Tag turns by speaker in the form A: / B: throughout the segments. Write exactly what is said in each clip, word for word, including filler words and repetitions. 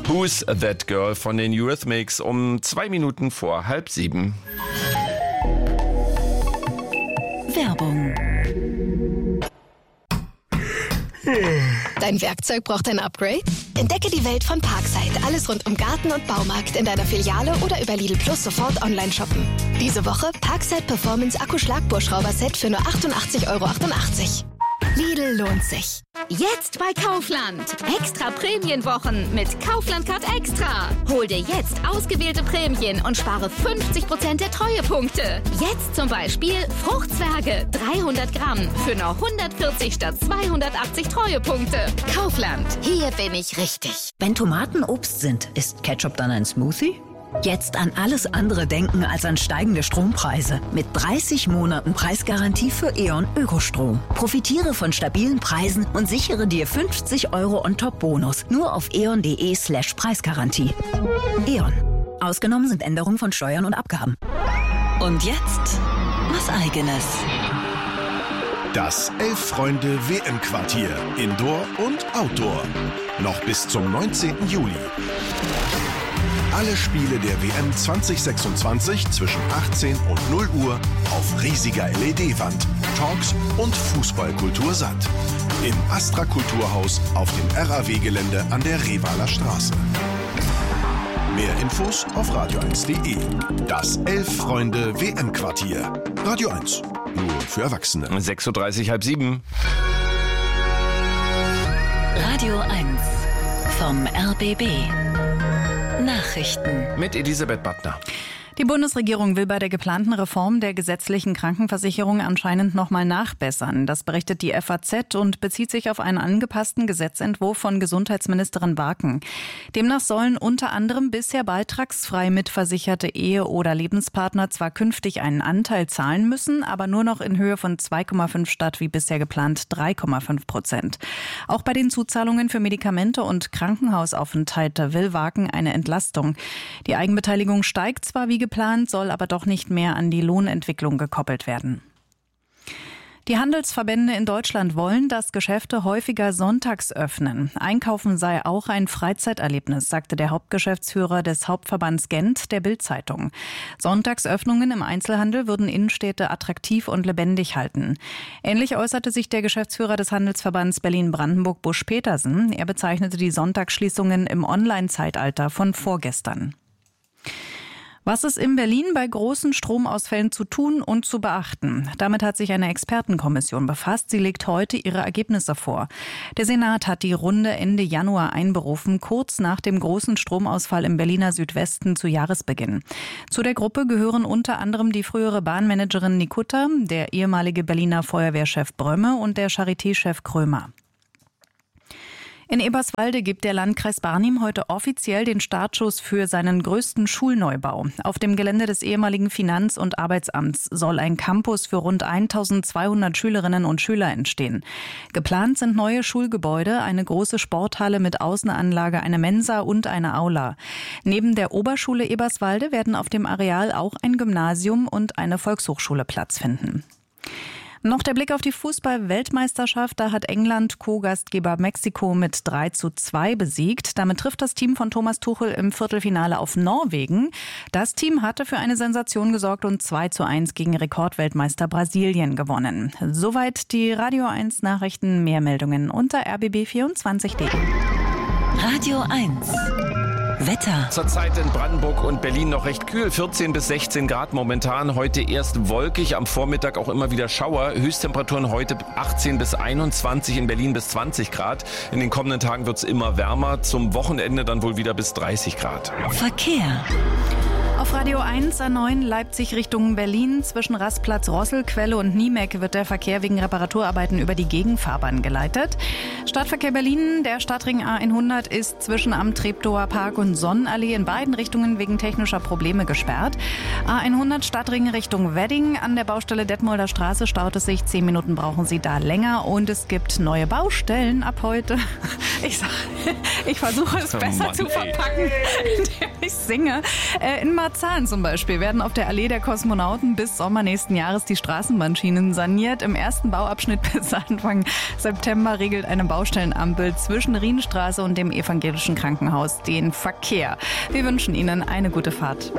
A: Who's That Girl von den Eurythmics um zwei Minuten vor halb sieben.
B: Werbung. Dein Werkzeug braucht ein Upgrade? Entdecke die Welt von Parkside. Alles rund um Garten und Baumarkt in deiner Filiale oder über Lidl Plus sofort online shoppen. Diese Woche Parkside Performance Akku-Schlagbohrschrauber-Set für nur achtundachtzig Euro achtundachtzig. Lidl lohnt sich.
C: Jetzt bei Kaufland. Extra Prämienwochen mit Kaufland Card Extra. Hol dir jetzt ausgewählte Prämien und spare fünfzig Prozent der Treuepunkte. Jetzt zum Beispiel Fruchtzwerge dreihundert Gramm für nur hundertvierzig statt zweihundertachtzig Treuepunkte. Kaufland. Hier bin ich richtig.
D: Wenn Tomaten Obst sind, ist Ketchup dann ein Smoothie? Jetzt an alles andere denken als an steigende Strompreise. Mit dreißig Monaten Preisgarantie für E.ON Ökostrom. Profitiere von stabilen Preisen und sichere dir fünfzig Euro on top Bonus. Nur auf eon.de slash Preisgarantie. E.ON. Ausgenommen sind Änderungen von Steuern und Abgaben.
B: Und jetzt was Eigenes.
E: Das Elf-Freunde-W M-Quartier. Indoor und Outdoor. Noch bis zum neunzehnten Juli. Alle Spiele der W M zwanzig sechsundzwanzig zwischen achtzehn und null Uhr auf riesiger L E D-Wand, Talks und Fußballkultur satt. Im Astra Kulturhaus auf dem R A W-Gelände an der Revaler Straße. Mehr Infos auf radio eins punkt de. Das Elf-Freunde-W M-Quartier. Radio eins. Nur für Erwachsene.
A: sechs Uhr dreißig, halb sieben.
B: Radio eins vom R B B. Nachrichten
A: mit Elisabeth Battner.
F: Die Bundesregierung will bei der geplanten Reform der gesetzlichen Krankenversicherung anscheinend nochmal nachbessern. Das berichtet die F A Z und bezieht sich auf einen angepassten Gesetzentwurf von Gesundheitsministerin Barken. Demnach sollen unter anderem bisher beitragsfrei mitversicherte Ehe- oder Lebenspartner zwar künftig einen Anteil zahlen müssen, aber nur noch in Höhe von zwei Komma fünf statt wie bisher geplant drei Komma fünf Prozent. Auch bei den Zuzahlungen für Medikamente und Krankenhausaufenthalte will Barken eine Entlastung. Die Eigenbeteiligung steigt zwar wie geplant, soll aber doch nicht mehr an die Lohnentwicklung gekoppelt werden. Die Handelsverbände in Deutschland wollen, dass Geschäfte häufiger sonntags öffnen. Einkaufen sei auch ein Freizeiterlebnis, sagte der Hauptgeschäftsführer des Hauptverbands Gent der Bild-Zeitung. Sonntagsöffnungen im Einzelhandel würden Innenstädte attraktiv und lebendig halten. Ähnlich äußerte sich der Geschäftsführer des Handelsverbands Berlin-Brandenburg Busch Petersen. Er bezeichnete die Sonntagsschließungen im Online-Zeitalter von vorgestern. Was ist in Berlin bei großen Stromausfällen zu tun und zu beachten? Damit hat sich eine Expertenkommission befasst. Sie legt heute ihre Ergebnisse vor. Der Senat hat die Runde Ende Januar einberufen, kurz nach dem großen Stromausfall im Berliner Südwesten zu Jahresbeginn. Zu der Gruppe gehören unter anderem die frühere Bahnmanagerin Nikutta, der ehemalige Berliner Feuerwehrchef Brömme und der Charité-Chef Krömer. In Eberswalde gibt der Landkreis Barnim heute offiziell den Startschuss für seinen größten Schulneubau. Auf dem Gelände des ehemaligen Finanz- und Arbeitsamts soll ein Campus für rund eintausendzweihundert Schülerinnen und Schüler entstehen. Geplant sind neue Schulgebäude, eine große Sporthalle mit Außenanlage, eine Mensa und eine Aula. Neben der Oberschule Eberswalde werden auf dem Areal auch ein Gymnasium und eine Volkshochschule Platz finden. Noch der Blick auf die Fußball-Weltmeisterschaft. Da hat England Co-Gastgeber Mexiko mit drei zu zwei besiegt. Damit trifft das Team von Thomas Tuchel im Viertelfinale auf Norwegen. Das Team hatte für eine Sensation gesorgt und zwei zu eins gegen Rekordweltmeister Brasilien gewonnen. Soweit die Radio eins Nachrichten. Mehr Meldungen unter r b b vierundzwanzig punkt de.
B: Radio eins. Wetter.
A: Zurzeit in Brandenburg und Berlin noch recht kühl, vierzehn bis sechzehn Grad momentan. Heute erst wolkig, am Vormittag auch immer wieder Schauer. Höchsttemperaturen heute achtzehn bis einundzwanzig, in Berlin bis zwanzig Grad. In den kommenden Tagen wird es immer wärmer, zum Wochenende dann wohl wieder bis dreißig Grad.
B: Verkehr.
F: Auf Radio eins A neun Leipzig Richtung Berlin zwischen Rastplatz Rosselquelle und Niemeck wird der Verkehr wegen Reparaturarbeiten über die Gegenfahrbahn geleitet. Stadtverkehr Berlin, der Stadtring A hundert ist zwischen am Treptower Park und Sonnenallee in beiden Richtungen wegen technischer Probleme gesperrt. A hundert Stadtring Richtung Wedding an der Baustelle Detmolder Straße staut es sich. Zehn Minuten brauchen Sie da länger und es gibt neue Baustellen ab heute. Ich, sag, ich versuche es besser oh Mann, zu verpacken, indem ich singe. In paar Zahlen zum Beispiel. Werden auf der Allee der Kosmonauten bis Sommer nächsten Jahres die Straßenbahnschienen saniert. Im ersten Bauabschnitt bis Anfang September regelt eine Baustellenampel zwischen Rienstraße und dem evangelischen Krankenhaus den Verkehr. Wir wünschen Ihnen eine gute Fahrt.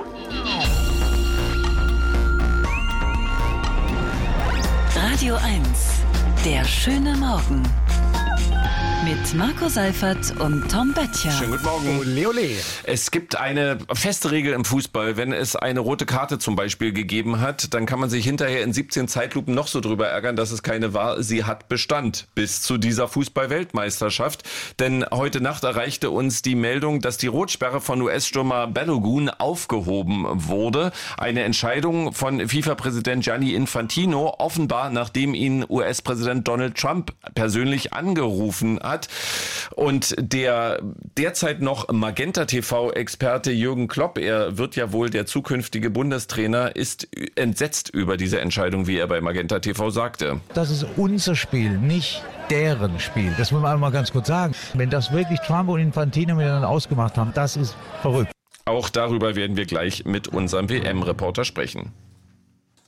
D: Radio eins, der schöne Morgen. Mit Marco Seifert und Tom Böttcher.
A: Schönen guten Morgen.
G: Ole, ole.
A: Es gibt eine feste Regel im Fußball. Wenn es eine rote Karte zum Beispiel gegeben hat, dann kann man sich hinterher in siebzehn Zeitlupen noch so drüber ärgern, dass es keine war. Sie hat Bestand bis zu dieser Fußball-Weltmeisterschaft. Denn heute Nacht erreichte uns die Meldung, dass die Rotsperre von U S-Stürmer Balogun aufgehoben wurde. Eine Entscheidung von FIFA-Präsident Gianni Infantino, offenbar nachdem ihn U S-Präsident Donald Trump persönlich angerufen hat. Und der derzeit noch Magenta-T V-Experte Jürgen Klopp, er wird ja wohl der zukünftige Bundestrainer, ist entsetzt über diese Entscheidung, wie er bei Magenta-T V sagte.
G: Das ist unser Spiel, nicht deren Spiel. Das muss man einmal ganz kurz sagen. Wenn das wirklich Trump und Infantino miteinander ausgemacht haben, das ist verrückt.
A: Auch darüber werden wir gleich mit unserem W M-Reporter sprechen.